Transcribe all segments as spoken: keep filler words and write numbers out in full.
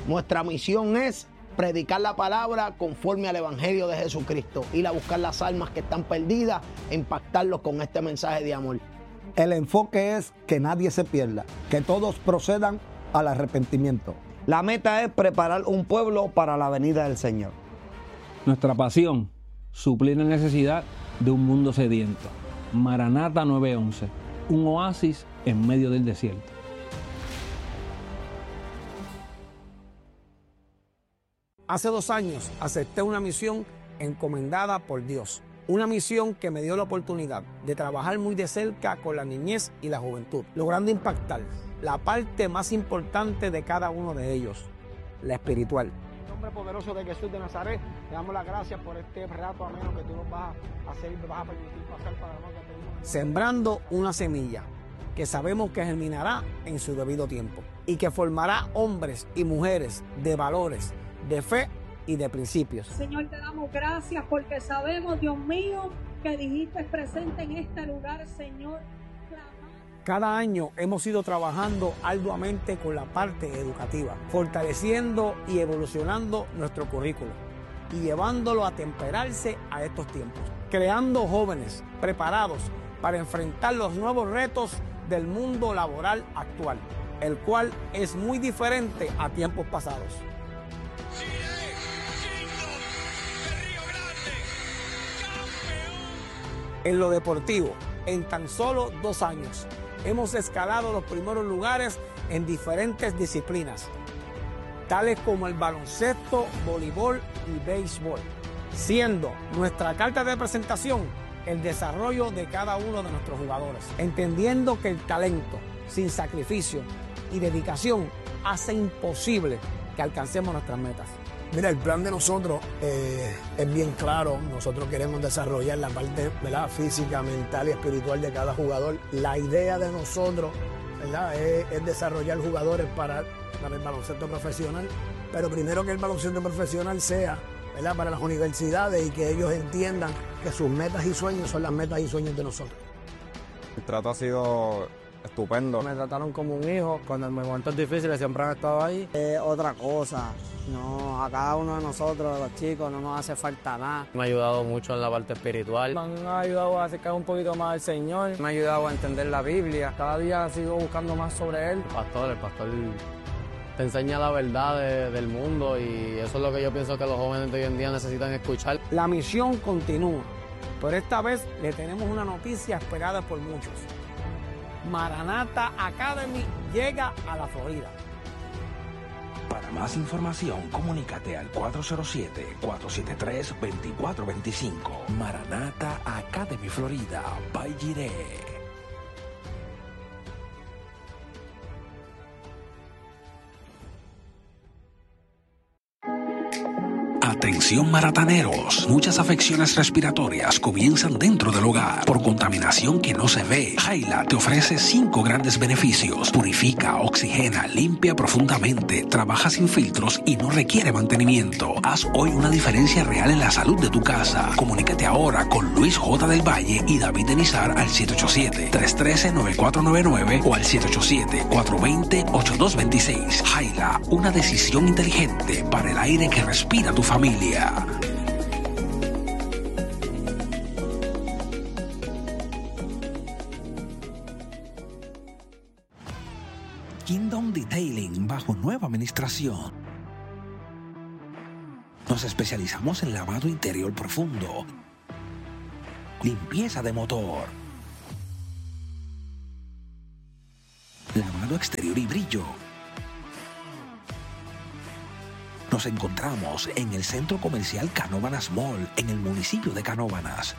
Nuestra misión es predicar la palabra conforme al Evangelio de Jesucristo, ir a buscar las almas que están perdidas e impactarlos con este mensaje de amor. El enfoque es que nadie se pierda, que todos procedan al arrepentimiento. La meta es preparar un pueblo para la venida del Señor. Nuestra pasión, suplir la necesidad de un mundo sediento. Maranata nueve once, un oasis en medio del desierto. Hace dos años acepté una misión encomendada por Dios. Una misión que me dio la oportunidad de trabajar muy de cerca con la niñez y la juventud, logrando impactar la parte más importante de cada uno de ellos, la espiritual. En el nombre poderoso de Jesús de Nazaret, te damos las gracias por este rato ameno que tú nos vas a hacer y nos vas a permitir pasar para nosotros. Sembrando una semilla que sabemos que germinará en su debido tiempo y que formará hombres y mujeres de valores, de fe y de principios. Señor, te damos gracias porque sabemos, Dios mío, que dijiste presente en este lugar, Señor. Cada año hemos ido trabajando arduamente con la parte educativa, fortaleciendo y evolucionando nuestro currículo y llevándolo a temperarse a estos tiempos, creando jóvenes preparados para enfrentar los nuevos retos del mundo laboral actual, el cual es muy diferente a tiempos pasados. En lo deportivo, en tan solo dos años, hemos escalado los primeros lugares en diferentes disciplinas, tales como el baloncesto, voleibol y béisbol, siendo nuestra carta de presentación el desarrollo de cada uno de nuestros jugadores, entendiendo que el talento, sin sacrificio y dedicación, hace imposible que alcancemos nuestras metas. Mira, el plan de nosotros eh, es bien claro. Nosotros queremos desarrollar la parte, ¿verdad?, física, mental y espiritual de cada jugador. La idea de nosotros, ¿verdad?, es, es desarrollar jugadores para, para el baloncesto profesional, pero primero que el baloncesto profesional sea, ¿verdad?, para las universidades y que ellos entiendan que sus metas y sueños son las metas y sueños de nosotros. El trato ha sido estupendo. Me trataron como un hijo. Cuando en momentos difíciles siempre han estado ahí. Es otra cosa. No, a cada uno de nosotros, los chicos, no nos hace falta nada. Me ha ayudado mucho en la parte espiritual. Me han ayudado a acercar un poquito más al Señor. Me ha ayudado a entender la Biblia. Cada día sigo buscando más sobre Él. El pastor, el pastor te enseña la verdad de, del mundo y eso es lo que yo pienso que los jóvenes de hoy en día necesitan escuchar. La misión continúa, pero esta vez le tenemos una noticia esperada por muchos. Maranata Academy llega a la Florida. Para más información, comunícate al cuatro cero siete, cuatro siete tres, dos cuatro dos cinco. Maranata Academy Florida, by Jireh. Atención marataneros, muchas afecciones respiratorias comienzan dentro del hogar por contaminación que no se ve. Jaila te ofrece cinco grandes beneficios: purifica, oxigena, limpia profundamente, trabaja sin filtros y no requiere mantenimiento. Haz hoy una diferencia real en la salud de tu casa. Comunícate ahora con Luis J. del Valle y David Denizar al siete ocho siete, tres uno tres, nueve cuatro nueve nueve o al siete ocho siete, cuatro dos cero, ocho dos dos seis. Jaila, una decisión inteligente para el aire que respira tu familia. Kingdom Detailing bajo nueva administración. Nos especializamos en lavado interior profundo, limpieza de motor, lavado exterior y brillo. Nos encontramos en el Centro Comercial Canóvanas Mall, en el municipio de Canóvanas.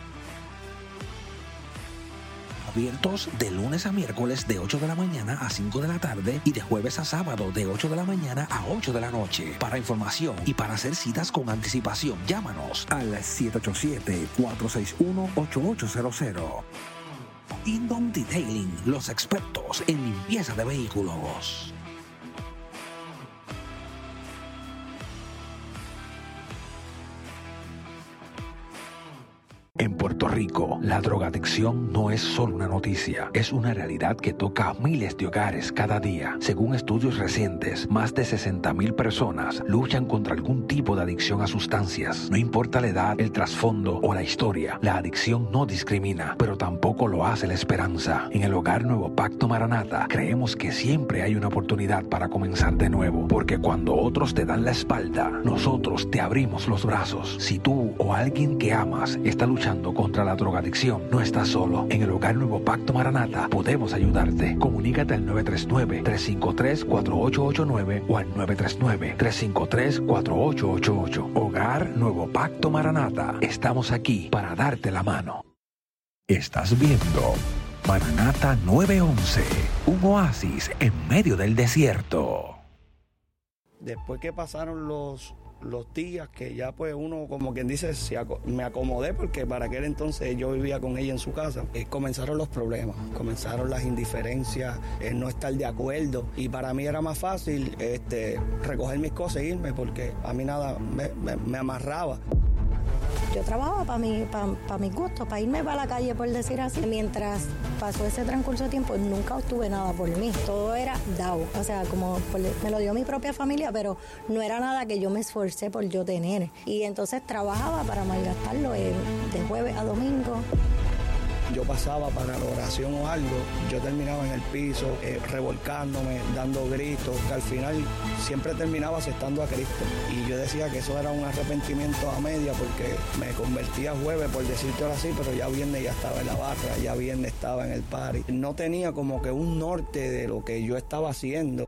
Abiertos de lunes a miércoles de ocho de la mañana a cinco de la tarde y de jueves a sábado de ocho de la mañana a ocho de la noche. Para información y para hacer citas con anticipación, llámanos al siete ocho siete, cuatro seis uno, ocho ocho cero cero. Kingdom Detailing, los expertos en limpieza de vehículos. En Puerto Rico, la drogadicción no es solo una noticia, es una realidad que toca a miles de hogares cada día. Según estudios recientes, más de sesenta mil personas luchan contra algún tipo de adicción a sustancias. No importa la edad, el trasfondo o la historia, la adicción no discrimina, pero tampoco lo hace la esperanza. En el Hogar Nuevo Pacto Maranata, creemos que siempre hay una oportunidad para comenzar de nuevo, porque cuando otros te dan la espalda, nosotros te abrimos los brazos. Si tú o alguien que amas está luchando contra la drogadicción, no estás solo. En el Hogar Nuevo Pacto Maranata podemos ayudarte. Comunícate al nueve tres nueve, tres cinco tres, cuatro ocho ocho nueve o al nueve tres nueve, tres cinco tres, cuatro ocho ocho ocho. Hogar Nuevo Pacto Maranata. Estamos aquí para darte la mano. Estás viendo Maranata nueve once, un oasis en medio del desierto. Después que pasaron los, los días que ya pues uno, como quien dice, se aco- me acomodé, porque para aquel entonces yo vivía con ella en su casa, eh, comenzaron los problemas, comenzaron las indiferencias, el no estar de acuerdo, y para mí era más fácil este, recoger mis cosas e irme, porque a mí nada me, me, me amarraba. Yo trabajaba para mi, pa, pa mis gustos, para irme para la calle, por decir así. Mientras pasó ese transcurso de tiempo, nunca obtuve nada por mí. Todo era dado. O sea, como por, me lo dio mi propia familia, pero no era nada que yo me esforcé por yo tener. Y entonces trabajaba para malgastarlo eh, de jueves a domingo. Yo pasaba para la oración o algo, yo terminaba en el piso, eh, revolcándome, dando gritos, que al final siempre terminaba aceptando a Cristo. Y yo decía que eso era un arrepentimiento a media, porque me convertía jueves, por decirte así, pero ya viernes ya estaba en la barra, ya viernes estaba en el party. No tenía como que un norte de lo que yo estaba haciendo.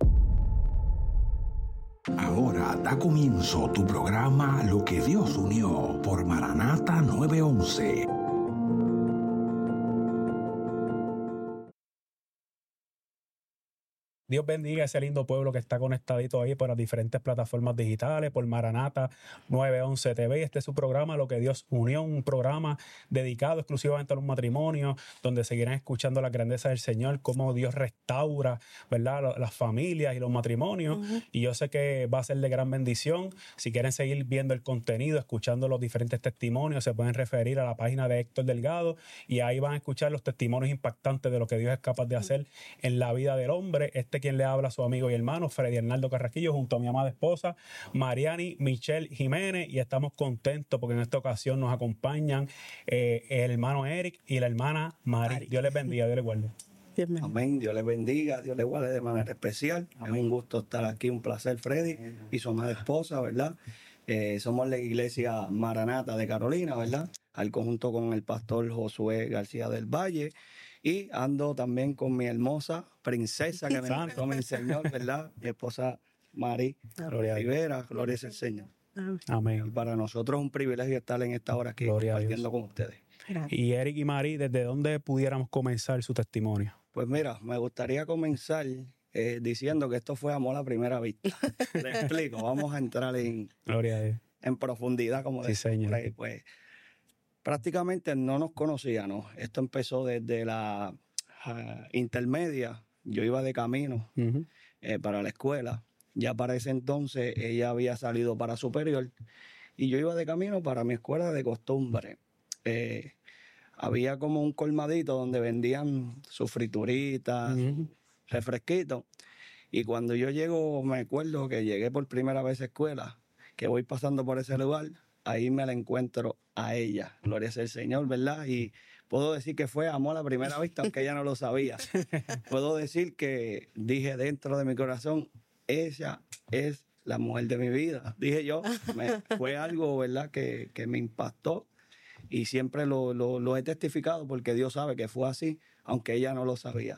Ahora da comienzo tu programa Lo que Dios unió por Maranata nueve once. Dios bendiga a ese lindo pueblo que está conectadito ahí por las diferentes plataformas digitales, por Maranata nueve once T V. Este es su programa, Lo que Dios unió, un programa dedicado exclusivamente a los matrimonios, donde seguirán escuchando la grandeza del Señor, cómo Dios restaura, ¿verdad?, las familias y los matrimonios. Uh-huh. Y yo sé que va a ser de gran bendición. Si quieren seguir viendo el contenido, escuchando los diferentes testimonios, se pueden referir a la página de Héctor Delgado, y ahí van a escuchar los testimonios impactantes de lo que Dios es capaz de hacer en la vida del hombre. Este quien le habla, su amigo y hermano Freddy Hernaldo Carraquillo, junto a mi amada esposa Mariani Michelle Jiménez, y estamos contentos porque en esta ocasión nos acompañan eh, el hermano Eric y la hermana Mari. Mari. Dios les bendiga, Dios les guarde. Amén, Dios les bendiga, Dios les guarde de manera especial. Amén. Es un gusto estar aquí, un placer, Freddy y su amada esposa, ¿verdad? Eh, somos la iglesia Maranata de Carolina, ¿verdad? Al conjunto con el pastor Josué García del Valle. Y ando también con mi hermosa princesa que me entregó mi Señor, ¿verdad? Mi esposa Mari Gloria Rivera, gloria es el Señor. Amén. Y para nosotros es un privilegio estar en esta hora aquí compartiendo con ustedes. Y Eric y Mari, ¿desde dónde pudiéramos comenzar su testimonio? Pues mira, me gustaría comenzar eh, diciendo que esto fue amor a primera vista. Te explico, vamos a entrar en, gloria a Dios, en profundidad, como sí, decimos por ahí. Pues prácticamente no nos conocíamos. Esto empezó desde la uh, intermedia. Yo iba de camino uh-huh. eh, para la escuela. Ya para ese entonces ella había salido para superior y yo iba de camino para mi escuela de costumbre. Eh, había como un colmadito donde vendían sus frituritas, uh-huh. refresquitos. Y cuando yo llego, me acuerdo que llegué por primera vez a escuela, que voy pasando por ese lugar, ahí me la encuentro a ella. Gloria sea el Señor, ¿verdad? Y puedo decir que fue amor a primera vista, aunque ella no lo sabía. Puedo decir que dije dentro de mi corazón, ella es la mujer de mi vida. Dije yo, me, fue algo, ¿verdad?, que, que me impactó. Y siempre lo, lo, lo he testificado porque Dios sabe que fue así, aunque ella no lo sabía.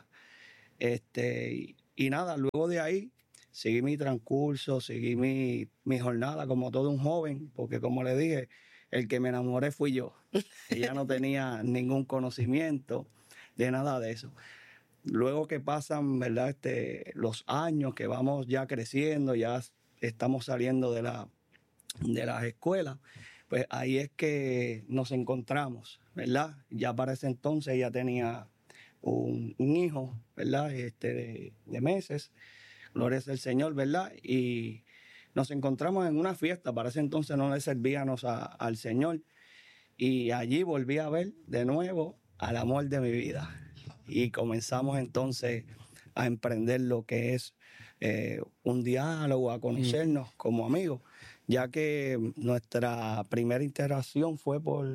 Este, y, y nada, luego de ahí seguí mi transcurso, seguí mi, mi jornada como todo un joven, porque como le dije, el que me enamoré fui yo. Ella no tenía ningún conocimiento de nada de eso. Luego que pasan, ¿verdad?, este, los años, que vamos ya creciendo, ya estamos saliendo de, la, de las escuelas, pues ahí es que nos encontramos, ¿verdad? Ya para ese entonces ella tenía un, un hijo, ¿verdad?, este, de, de meses. Gloria al Señor, ¿verdad? Y nos encontramos en una fiesta. Para ese entonces no le servíamos a, al Señor. Y allí volví a ver de nuevo al amor de mi vida. Y comenzamos entonces a emprender lo que es eh, un diálogo, a conocernos mm. como amigos, ya que nuestra primera interacción fue por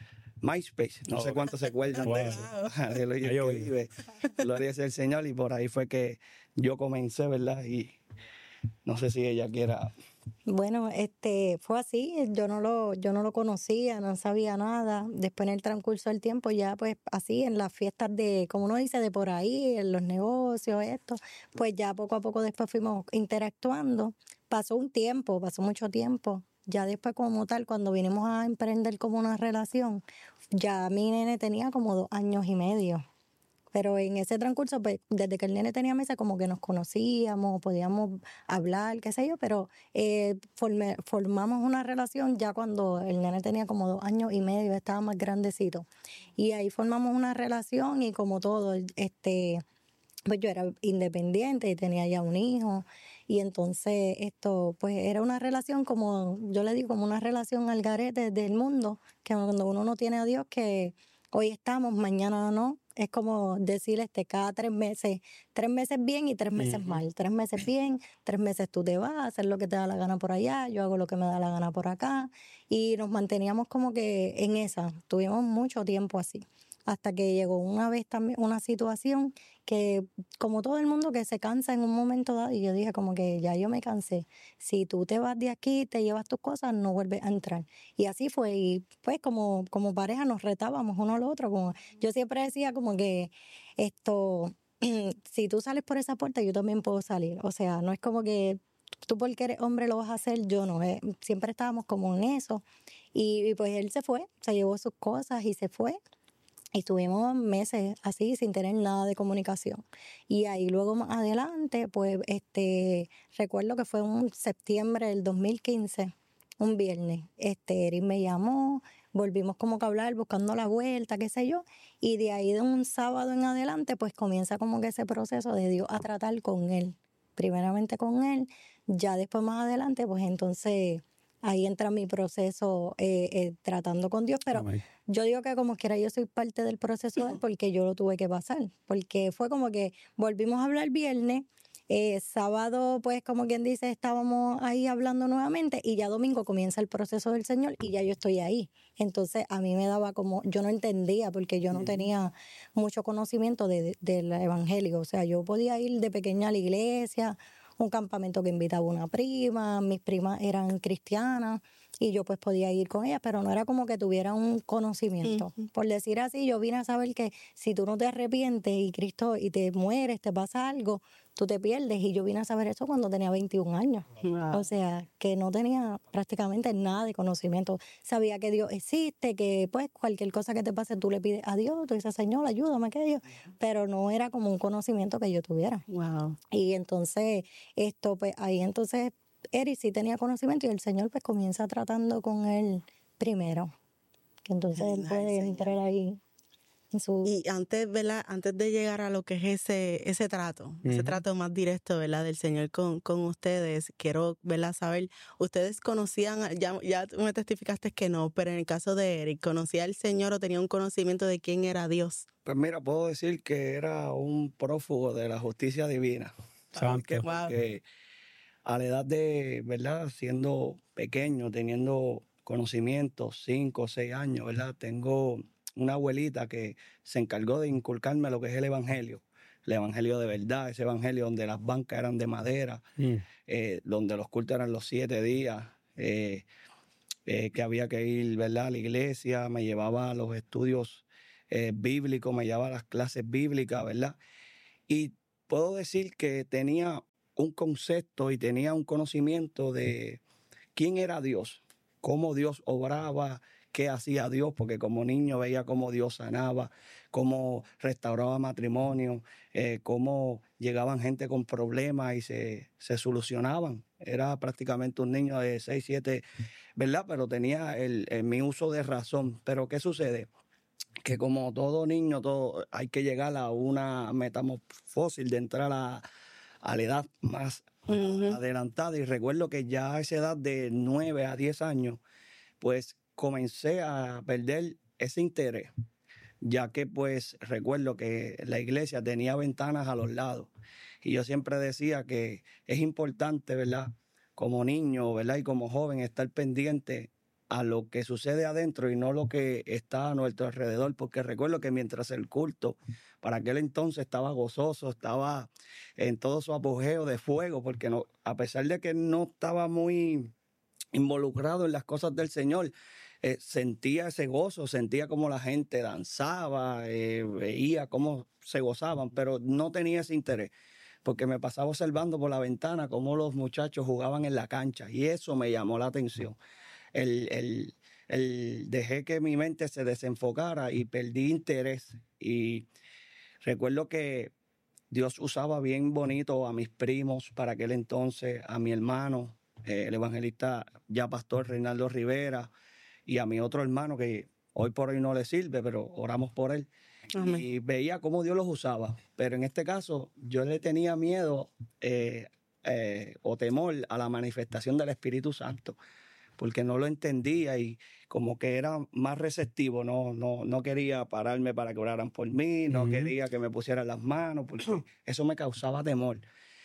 MySpace. No oh. sé cuántos se acuerdan wow. de eso. Aleluya, que vive. Gloria sea el Señor. Y por ahí fue que yo comencé, ¿verdad? Y no sé si ella quiera... Bueno, este, fue así, yo no lo, yo no lo conocía, no sabía nada. Después en el transcurso del tiempo ya pues así en las fiestas de, como uno dice, de por ahí, en los negocios, esto, pues ya poco a poco después fuimos interactuando. Pasó un tiempo, pasó mucho tiempo. Ya después como tal, cuando vinimos a emprender como una relación, ya mi nene tenía como dos años y medio. Pero en ese transcurso, pues, desde que el nene tenía meses, como que nos conocíamos, podíamos hablar, qué sé yo, pero eh, formé, formamos una relación ya cuando el nene tenía como dos años y medio, estaba más grandecito. Y ahí formamos una relación y como todo, este, pues yo era independiente y tenía ya un hijo. Y entonces esto, pues era una relación como, yo le digo, como una relación al garete del mundo, que cuando uno no tiene a Dios, que hoy estamos, mañana no. Es como decir este, cada tres meses, tres meses bien y tres meses uh-huh. mal. Tres meses bien, tres meses tú te vas a hacer lo que te da la gana por allá, yo hago lo que me da la gana por acá. Y nos manteníamos como que en esa. Tuvimos mucho tiempo así. Hasta que llegó una vez también una situación que, como todo el mundo, que se cansa en un momento dado. Y yo dije como que ya yo me cansé. Si tú te vas de aquí, te llevas tus cosas, no vuelves a entrar. Y así fue. Y pues como, como pareja nos retábamos uno al otro. Como, yo siempre decía como que esto, si tú sales por esa puerta, yo también puedo salir. O sea, no es como que tú porque eres hombre lo vas a hacer, yo no. Eh, siempre estábamos como en eso. Y, y pues él se fue, se llevó sus cosas y se fue. Y estuvimos meses así sin tener nada de comunicación. Y ahí luego más adelante, pues este recuerdo que fue un septiembre del dos mil quince, un viernes. Este Eric me llamó, volvimos como que a hablar, buscando la vuelta, qué sé yo. Y de ahí de un sábado en adelante, pues comienza como que ese proceso de Dios a tratar con él. Primeramente con él, ya después más adelante, pues entonces... ahí entra mi proceso eh, eh, tratando con Dios, pero Amén. Yo digo que como quiera yo soy parte del proceso de él porque yo lo tuve que pasar, porque fue como que volvimos a hablar viernes, eh, sábado pues como quien dice estábamos ahí hablando nuevamente y ya domingo comienza el proceso del Señor y ya yo estoy ahí. Entonces a mí me daba como, yo no entendía porque yo no tenía mucho conocimiento de, de, del evangelio, o sea yo podía ir de pequeña a la iglesia, un campamento que invitaba una prima, mis primas eran cristianas y yo pues podía ir con ellas, pero no era como que tuviera un conocimiento. Uh-huh. Por decir así, yo vine a saber que si tú no te arrepientes y Cristo y te mueres, te pasa algo, tú te pierdes. Y yo vine a saber eso cuando tenía veintiún años. Wow. O sea, que no tenía prácticamente nada de conocimiento. Sabía que Dios existe, que pues cualquier cosa que te pase tú le pides a Dios, tú dices, Señor, ayúdame, que yo. Pero no era como un conocimiento que yo tuviera. Wow. Y entonces, esto pues ahí entonces Eric sí tenía conocimiento y el Señor pues comienza tratando con él primero. Que entonces él puede entrar ahí. Su... Y antes, ¿verdad? Antes de llegar a lo que es ese ese trato, uh-huh. ese trato más directo, ¿verdad? Del Señor con, con ustedes, quiero, ¿verdad? Saber, ustedes conocían, ya, ya me testificaste que no, pero en el caso de Eric, ¿conocía al Señor o tenía un conocimiento de quién era Dios? Pues mira, puedo decir que era un prófugo de la justicia divina. ¿Sabes qué? Porque a la edad de, ¿verdad? Siendo pequeño, teniendo conocimientos, cinco o seis años, ¿verdad? Tengo una abuelita que se encargó de inculcarme lo que es el evangelio, el evangelio de verdad, ese evangelio donde las bancas eran de madera, mm. eh, donde los cultos eran los siete días, eh, eh, que había que ir, ¿verdad? A la iglesia, me llevaba a los estudios eh, bíblicos, me llevaba a las clases bíblicas, ¿verdad? Y puedo decir que tenía un concepto y tenía un conocimiento de quién era Dios, cómo Dios obraba, qué hacía Dios, porque como niño veía cómo Dios sanaba, cómo restauraba matrimonio, eh, cómo llegaban gente con problemas y se, se solucionaban. Era prácticamente un niño de seis, siete, ¿verdad? Pero tenía el, el, mi uso de razón. Pero ¿qué sucede? Que como todo niño, todo, hay que llegar a una metamorfosis de entrar a, a la edad más uh-huh. adelantada. Y recuerdo que ya a esa edad de nueve a diez años, pues comencé a perder ese interés, ya que pues recuerdo que la iglesia tenía ventanas a los lados y yo siempre decía que es importante, ¿verdad?, como niño, ¿verdad?, y como joven, estar pendiente a lo que sucede adentro y no lo que está a nuestro alrededor, porque recuerdo que mientras el culto para aquel entonces estaba gozoso, estaba en todo su apogeo de fuego, porque no, a pesar de que no estaba muy involucrado en las cosas del Señor, eh, sentía ese gozo, sentía como la gente danzaba, eh, veía cómo se gozaban, pero no tenía ese interés, porque me pasaba observando por la ventana cómo los muchachos jugaban en la cancha y eso me llamó la atención. El, el, el, dejé que mi mente se desenfocara y perdí interés. Y recuerdo que Dios usaba bien bonito a mis primos para aquel entonces, a mi hermano, eh, el evangelista ya pastor Reinaldo Rivera, y a mi otro hermano que hoy por hoy no le sirve, pero oramos por él. Amén. Y veía cómo Dios los usaba. Pero en este caso yo le tenía miedo eh, eh, o temor a la manifestación del Espíritu Santo, porque no lo entendía y como que era más receptivo, no, no, no quería pararme para que oraran por mí, no uh-huh. quería que me pusieran las manos, porque eso me causaba temor.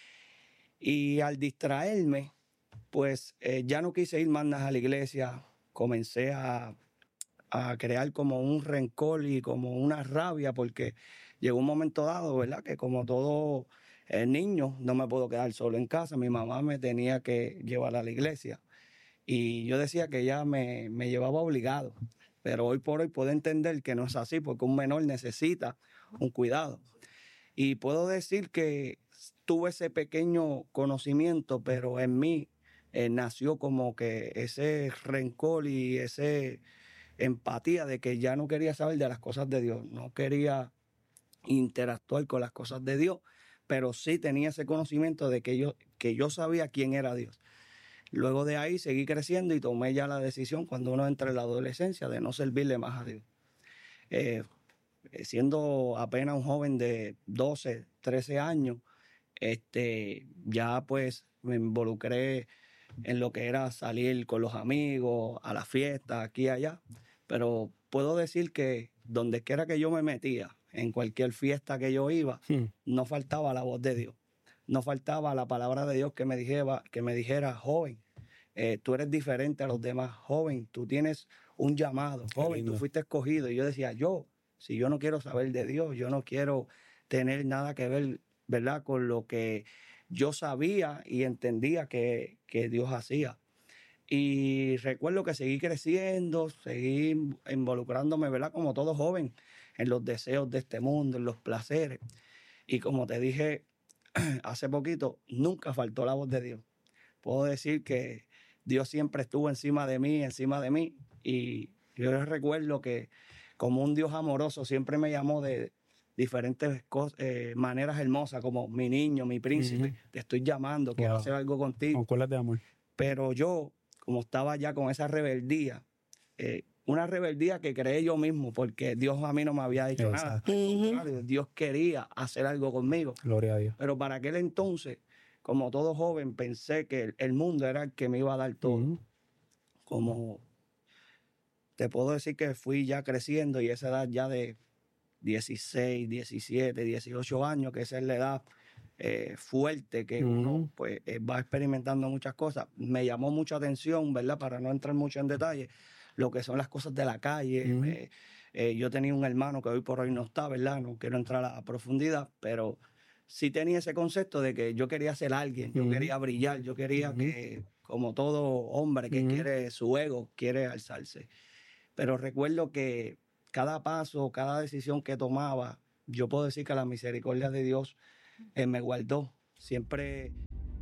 Y al distraerme, pues eh, ya no quise ir más a la iglesia, comencé a, a crear como un rencor y como una rabia, porque llegó un momento dado, ¿verdad?, que como todo eh, niño no me puedo quedar solo en casa, mi mamá me tenía que llevar a la iglesia. Y yo decía que ella me, me llevaba obligado, pero hoy por hoy puedo entender que no es así, porque un menor necesita un cuidado. Y puedo decir que tuve ese pequeño conocimiento, pero en mí eh, nació como que ese rencor y esa empatía de que ya no quería saber de las cosas de Dios, no quería interactuar con las cosas de Dios, pero sí tenía ese conocimiento de que yo, que yo sabía quién era Dios. Luego de ahí seguí creciendo y tomé ya la decisión cuando uno entra en la adolescencia de no servirle más a Dios. Eh, siendo apenas un joven de doce, trece años, este, ya pues me involucré en lo que era salir con los amigos, a la fiesta, aquí y allá. Pero puedo decir que donde quiera que yo me metía, en cualquier fiesta que yo iba, sí. no faltaba la voz de Dios. No faltaba la palabra de Dios que me dijera, que me dijera joven, eh, tú eres diferente a los demás, joven, tú tienes un llamado, joven, tú fuiste escogido. Y yo decía, yo, si yo no quiero saber de Dios, yo no quiero tener nada que ver, ¿verdad?, con lo que yo sabía y entendía que, que Dios hacía. Y recuerdo que seguí creciendo, seguí involucrándome, ¿verdad?, como todo joven, en los deseos de este mundo, en los placeres. Y como te dije hace poquito, nunca faltó la voz de Dios. Puedo decir que Dios siempre estuvo encima de mí, encima de mí. Y yo recuerdo que como un Dios amoroso siempre me llamó de diferentes cosas, eh, maneras hermosas, como mi niño, mi príncipe, uh-huh. te estoy llamando, quiero wow. hacer algo contigo. Con cuerdas de amor. Pero yo, como estaba ya con esa rebeldía, eh, una rebeldía que creé yo mismo, porque Dios a mí no me había dicho Exacto. nada. Uh-huh. Dios quería hacer algo conmigo. Gloria a Dios. Pero para aquel entonces, como todo joven, pensé que el mundo era el que me iba a dar todo. Uh-huh. Como te puedo decir que fui ya creciendo y esa edad ya de dieciséis, diecisiete, dieciocho años, que esa es la edad eh, fuerte que uh-huh. uno pues, eh, va experimentando muchas cosas. Me llamó mucha atención, ¿verdad?, para no entrar mucho en detalle, lo que son las cosas de la calle. Uh-huh. Eh, eh, yo tenía un hermano que hoy por hoy no está, ¿verdad? No quiero entrar a, a profundidad, pero sí tenía ese concepto de que yo quería ser alguien, yo uh-huh. quería brillar, yo quería uh-huh. que, como todo hombre que uh-huh. quiere su ego, quiere alzarse. Pero recuerdo que cada paso, cada decisión que tomaba, yo puedo decir que la misericordia de Dios eh, me guardó. Siempre...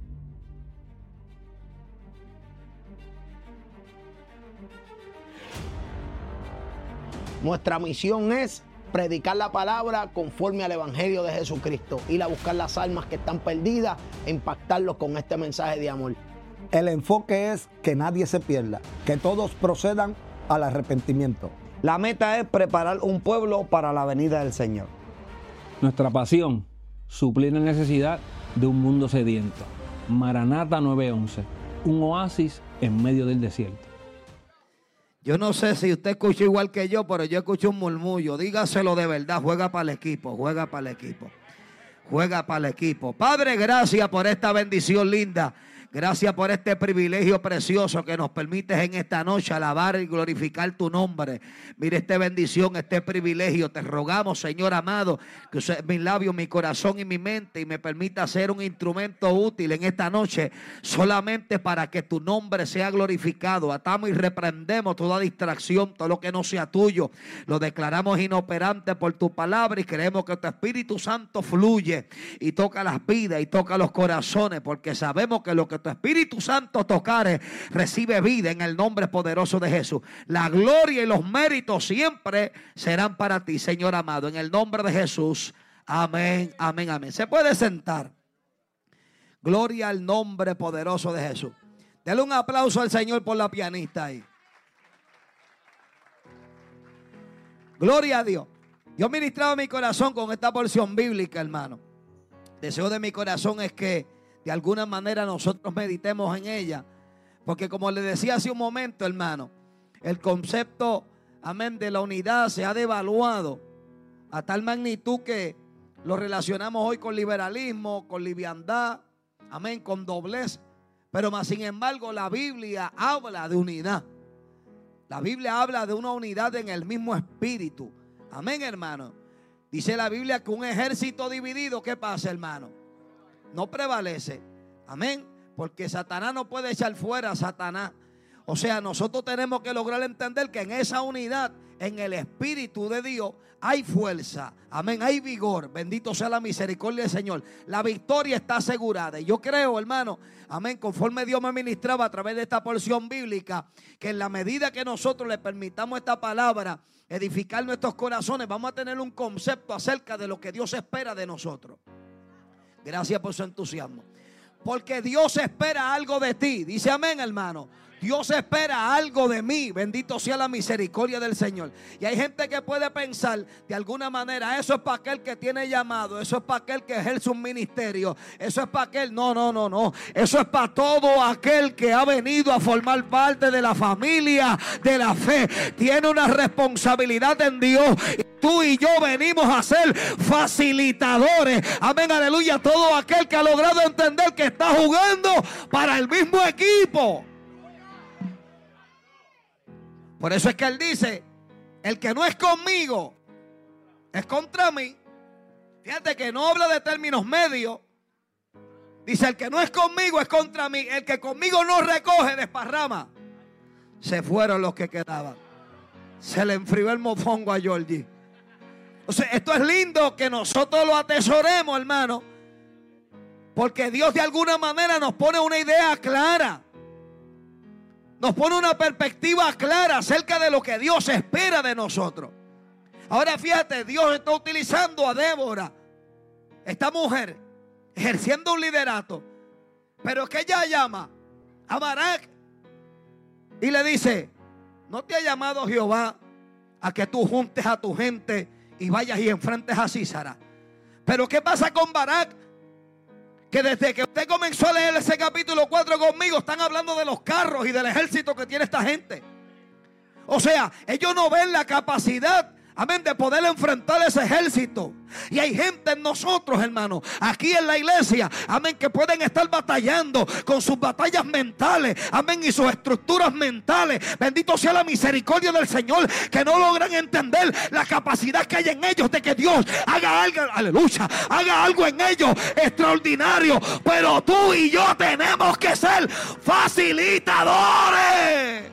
Nuestra misión es predicar la palabra conforme al Evangelio de Jesucristo, ir a buscar las almas que están perdidas e impactarlos con este mensaje de amor. El enfoque es que nadie se pierda, que todos procedan al arrepentimiento. La meta es preparar un pueblo para la venida del Señor. Nuestra pasión, suplir la necesidad de un mundo sediento. Maranata nueve once, un oasis en medio del desierto. Yo no sé si usted escucha igual que yo, pero yo escucho un murmullo. Dígaselo de verdad, juega para el equipo, juega para el equipo. Juega para el equipo. Padre, gracias por esta bendición linda. Gracias por este privilegio precioso que nos permites en esta noche alabar y glorificar tu nombre. Mire esta bendición, este privilegio. Te rogamos, Señor amado, que uses mis labios, mi corazón y mi mente y me permita ser un instrumento útil en esta noche solamente para que tu nombre sea glorificado. Atamos y reprendemos toda distracción, todo lo que no sea tuyo. Lo declaramos inoperante por tu palabra y creemos que tu Espíritu Santo fluye y toca las vidas y toca los corazones, porque sabemos que lo que tu Espíritu Santo tocare recibe vida en el nombre poderoso de Jesús. La gloria y los méritos siempre serán para ti, Señor amado, en el nombre de Jesús. Amén, amén, amén. Se puede sentar. Gloria al nombre poderoso de Jesús. Dale un aplauso al Señor por la pianista ahí. Gloria a Dios. Yo ministraba mi corazón con esta porción bíblica, hermano. Deseo de mi corazón es que de alguna manera nosotros meditemos en ella. Porque como le decía hace un momento, hermano, el concepto, amén, de la unidad se ha devaluado a tal magnitud que lo relacionamos hoy con liberalismo, con liviandad, amén, con doblez. Pero más sin embargo la Biblia habla de unidad. La Biblia habla de una unidad en el mismo espíritu. Amén, hermano. Dice la Biblia que un ejército dividido, ¿qué pasa, hermano? No prevalece. Amén. Porque Satanás no puede echar fuera a Satanás. O sea, nosotros tenemos que lograr entender que en esa unidad, en el Espíritu de Dios, hay fuerza. Amén. Hay vigor. Bendito sea la misericordia del Señor. La victoria está asegurada. Y yo creo, hermano, amén, conforme Dios me ministraba a través de esta porción bíblica, que en la medida que nosotros le permitamos esta palabra edificar nuestros corazones, vamos a tener un concepto acerca de lo que Dios espera de nosotros. Gracias por su entusiasmo. Porque Dios espera algo de ti. Dice amén, hermano. Dios espera algo de mí. Bendito sea la misericordia del Señor. Y hay gente que puede pensar de alguna manera, eso es para aquel que tiene llamado, eso es para aquel que ejerce un ministerio, eso es para aquel. No, no, no, no. Eso es para todo aquel que ha venido a formar parte de la familia de la fe. Tiene una responsabilidad en Dios. Tú y yo venimos a ser facilitadores. Amén, aleluya. Todo aquel que ha logrado entender que está jugando para el mismo equipo. Por eso es que él dice, el que no es conmigo es contra mí. Fíjate que no habla de términos medios. Dice, el que no es conmigo es contra mí. El que conmigo no recoge, desparrama. Se fueron los que quedaban. Se le enfrió el mofongo a Georgie. O sea, esto es lindo que nosotros lo atesoremos, hermano. Porque Dios de alguna manera nos pone una idea clara. Nos pone una perspectiva clara acerca de lo que Dios espera de nosotros. Ahora fíjate, Dios está utilizando a Débora, esta mujer, ejerciendo un liderato. Pero que ella llama a Barak y le dice, ¿no te ha llamado Jehová a que tú juntes a tu gente y vayas y enfrentes a Sísara? Pero ¿qué pasa con Barak? Que desde que usted comenzó a leer ese capítulo cuatro conmigo, están hablando de los carros y del ejército que tiene esta gente. O sea, ellos no ven la capacidad, amén, de poder enfrentar ese ejército. Y hay gente en nosotros, hermanos, aquí en la iglesia, amén, que pueden estar batallando con sus batallas mentales, amén, y sus estructuras mentales. Bendito sea la misericordia del Señor, que no logran entender la capacidad que hay en ellos de que Dios haga algo, aleluya, haga algo en ellos extraordinario. Pero tú y yo tenemos que ser facilitadores.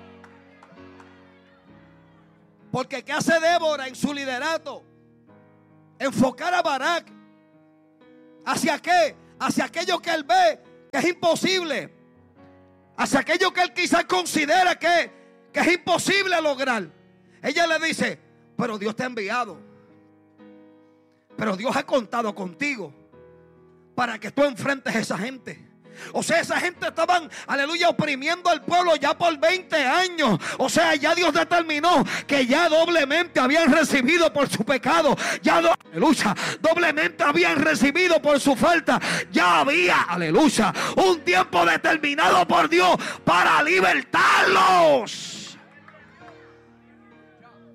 Porque ¿qué hace Débora en su liderato? Enfocar a Barak. ¿Hacia qué? Hacia aquello que él ve que es imposible. Hacia aquello que él quizás considera que, que es imposible lograr. Ella le dice, pero Dios te ha enviado. Pero Dios ha contado contigo para que tú enfrentes a esa gente. O sea, esa gente estaban, aleluya, oprimiendo al pueblo ya por veinte años. O sea, ya Dios determinó que ya doblemente habían recibido por su pecado. Ya, do, aleluya, doblemente habían recibido por su falta. Ya había, aleluya, un tiempo determinado por Dios para libertarlos.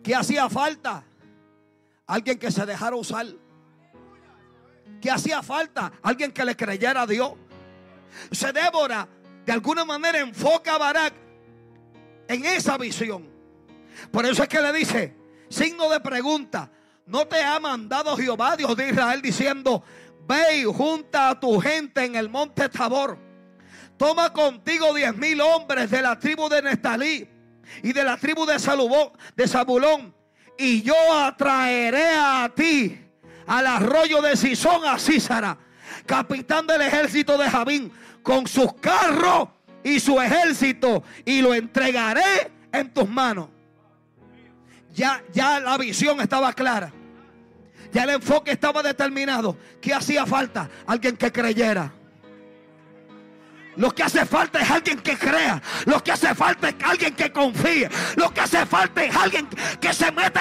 ¿Qué hacía falta? Alguien que se dejara usar. ¿Qué hacía falta? Alguien que le creyera a Dios. Se Débora de alguna manera enfoca a Barak en esa visión. Por eso es que le dice, signo de pregunta, ¿no te ha mandado Jehová, Dios de Israel, diciendo, ve y junta a tu gente en el monte Tabor? Toma contigo diez mil hombres de la tribu de Neftalí y de la tribu de Zabulón, de Zabulón, y yo atraeré a ti al arroyo de Sisón a Sísara, capitán del ejército de Jabín, con sus carros y su ejército, y lo entregaré en tus manos. Ya, ya la visión estaba clara. Ya el enfoque estaba determinado. ¿Qué hacía falta? Alguien que creyera. Lo que hace falta es alguien que crea. Lo que hace falta es alguien que confíe. Lo que hace falta es alguien que se meta